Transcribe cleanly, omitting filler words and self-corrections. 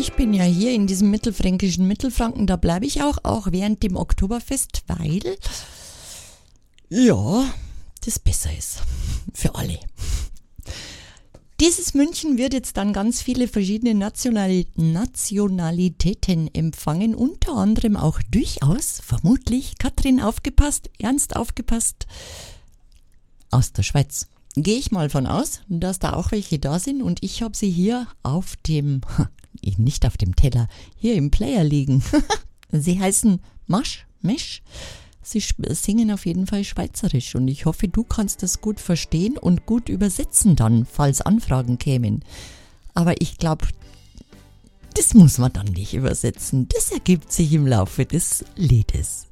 ich bin ja hier in diesem mittelfränkischen Mittelfranken, da bleibe ich auch während dem Oktoberfest, weil, ja, das besser ist für alle. Dieses München wird jetzt dann ganz viele verschiedene Nationalitäten empfangen, unter anderem auch durchaus, vermutlich, Katrin aufgepasst, Ernst aufgepasst, aus der Schweiz. Gehe ich mal von aus, dass da auch welche da sind und ich habe sie hier auf dem, nicht auf dem Teller, hier im Player liegen. Sie heißen Mesh. Sie singen auf jeden Fall Schweizerisch und ich hoffe, du kannst das gut verstehen und gut übersetzen dann, falls Anfragen kämen. Aber ich glaube, das muss man dann nicht übersetzen. Das ergibt sich im Laufe des Liedes.